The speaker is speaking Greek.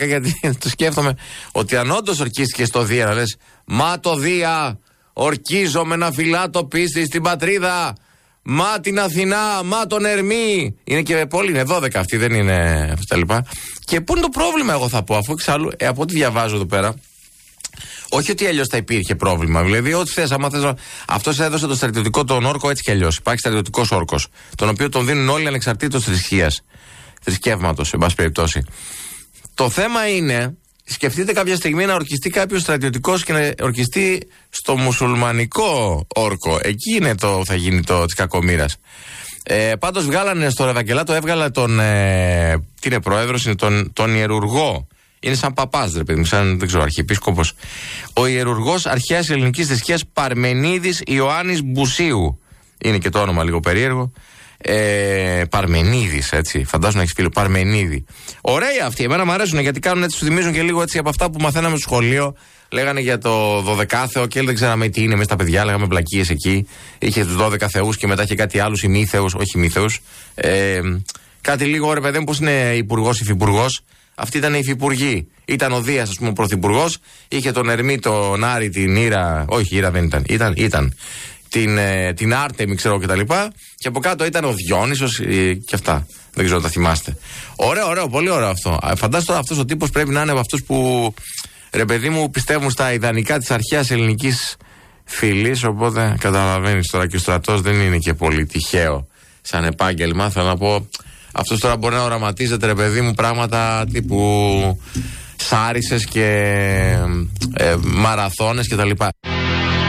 πλάκα γιατί το σκέφτομαι ότι αν όντως ορκίστηκε στο Δία να λες «Μα το Δία, ορκίζομαι να φυλάτω πίστη στην πατρίδα, μα την Αθηνά, μα τον Ερμή». Είναι και πόλη, είναι 12 αυτή, δεν είναι αυτά λοιπά. Και πού είναι το πρόβλημα, εγώ θα πω, αφού εξάλλου, από ό,τι διαβάζω εδώ πέρα, όχι ότι αλλιώς θα υπήρχε πρόβλημα. Δηλαδή, ό,τι θες, άμα θες. Αυτός έδωσε το στρατιωτικό τον όρκο έτσι κι αλλιώς. Υπάρχει στρατιωτικός όρκος, τον οποίο τον δίνουν όλοι ανεξαρτήτως θρησκείας. Θρησκεύματος, εν πάση περιπτώσει. Το θέμα είναι, σκεφτείτε κάποια στιγμή να ορκιστεί κάποιος στρατιωτικός και να ορκιστεί στο μουσουλμανικό όρκο. Εκεί είναι θα γίνει το της κακομοίρας. Πάντως βγάλανε στο Ευαγγελάτο, έβγαλε τον. Τι είναι πρόεδρος, είναι τον ιερουργό. Είναι σαν παπάς, ρε παιδί μου, σαν δεν ξέρω, αρχιεπίσκοπος. Ο ιερουργός αρχαίας ελληνικής θρησκείας Παρμενίδης Ιωάννης Μπουσίου. Είναι και το όνομα λίγο περίεργο. Παρμενίδης, έτσι. Φαντάζομαι να έχεις φίλο Παρμενίδη. Ωραίοι αυτοί, εμένα μου αρέσουν γιατί κάνουν έτσι, σου θυμίζουν και λίγο έτσι από αυτά που μαθαίναμε στο σχολείο. Λέγανε για το 12θεο και δεν ξέραμε τι είναι μέσα στα παιδιά, λέγαμε βλακίες εκεί. Είχε τους 12 θεούς και μετά είχε κάτι άλλους, ημίθεους, όχι ημίθεους. Κάτι λίγο, ρε παιδί μου, πώς είναι υπουργός, υφυπουργός. Αυτή ήταν η υφυπουργή. Ήταν ο Δίας, ας πούμε, πρωθυπουργός. Είχε τον Ερμή, τον Άρη, την Ήρα. Όχι, Ήρα δεν ήταν. Ήταν. Την Άρτεμι, ξέρω κτλ. Και από κάτω ήταν ο Διόνυσος και αυτά. Δεν ξέρω, τα θυμάστε. Ωραίο, πολύ ωραίο αυτό. Φαντάζομαι τώρα αυτός ο τύπος πρέπει να είναι από αυτούς που, ρε παιδί μου, πιστεύουν στα ιδανικά της αρχαίας ελληνικής φυλής. Οπότε καταλαβαίνεις τώρα και ο στρατός δεν είναι και πολύ τυχαίο σαν επάγγελμα. Θέλω να πω. Αυτός τώρα μπορεί να οραματίζεται, ρε παιδί μου, πράγματα τύπου σάρισες και μαραθώνες κτλ.